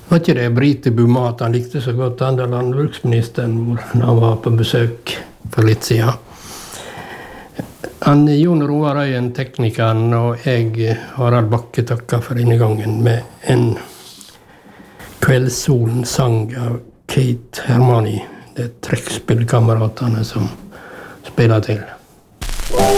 Var ikke det Brite Bumat han likte så godt, han der landbruksministeren, hvor han var på besøk for litt siden. Han Jon Roar Øyen, teknikeren, og jeg, Harald Bakke, takker for denne gangen med en Kveldssolen sang av Kate Hermani. Det trekkspillkameratene som spiller til.